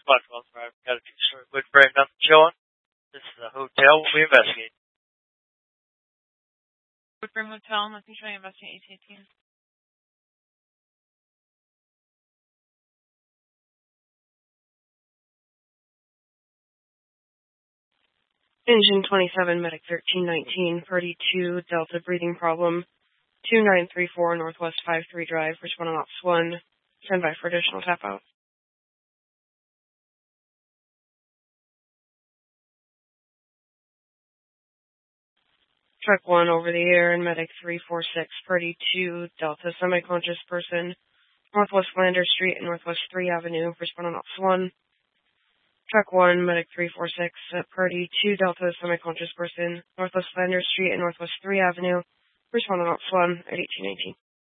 Blackwell Drive. Got a two-story wood frame, nothing showing. This is a hotel. We'll be investigating. Woodburn Hotel, nothing showing. Investigate AT&T. Engine 27, Medic 1319, Purdy 2, Delta breathing problem, 2934 Northwest 53 Drive, respond on Ops 1, stand by for additional tap out. Truck 1 over the air and Medic 346, Purdy 2, Delta semi-conscious person, Northwest Flanders Street and Northwest 3 Avenue, respond on Ops 1. Truck 1, Medic 346, Purdy 2, Delta semi-conscious person, Northwest Flanders Street and Northwest 3 Avenue, respond on Ops 1 at 1819.